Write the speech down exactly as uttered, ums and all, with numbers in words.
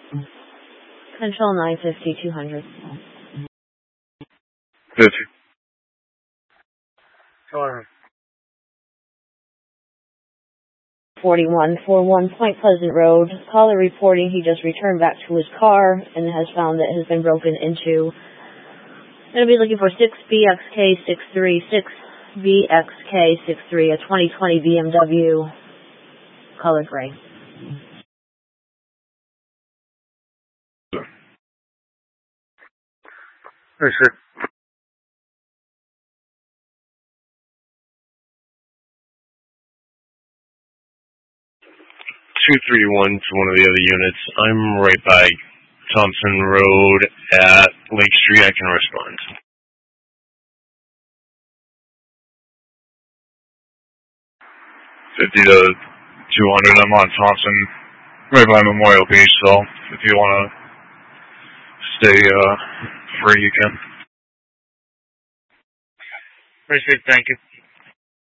Control nine fifty, two hundred. fifty. forty-one forty-one Point Pleasant Road. Caller reporting he just returned back to his car and has found that it has been broken into. Going to be looking for six B X K six three, six B X K six three, a twenty twenty B M W, color gray. Yes, sir. two three one to one of the other units. I'm right by Thompson Road at Lake Street. I can respond. fifty to two hundred. I'm on Thompson, right by Memorial Beach, so if you want to stay uh, free, you can. Appreciate it. Thank you.